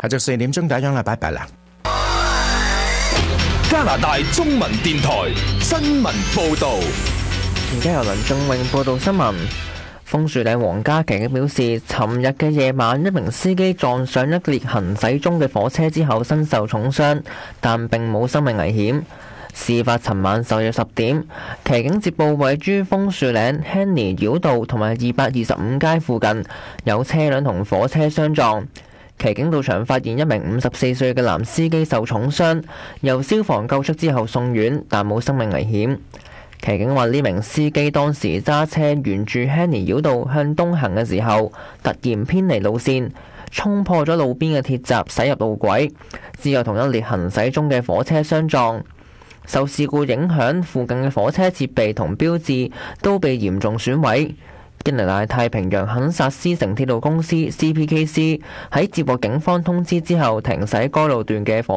下晝4點鐘打烊啦，拜拜啦。 加拿大中文電台新聞報導。 而家由梁仲永報道新聞。楓樹嶺黃家琪表示，尋日嘅夜晚，一名司機撞上一列行駛中嘅火車之後身受重傷，但並冇生命危險。事發尋晚10月10點，騎警接報位於楓樹嶺 Henry 繞道同埋225街附近有車輛同火車相撞。騎警到場發現一名54歲嘅男司機受重傷，由消防救出之後送院，但冇生命危險。騎警話呢名司機當時揸車沿住 Henry 繞道向東行嘅時候，突然偏離路線，衝破咗路邊嘅鐵閘，駛入路軌，之後同一列行駛中嘅火車相撞。受事故影響，附近嘅火車設備同標誌都被嚴重損毀。加拿大太平洋肯薩斯城鐵路公司 CPKC 喺接獲警方通知之後，停駛該路段嘅火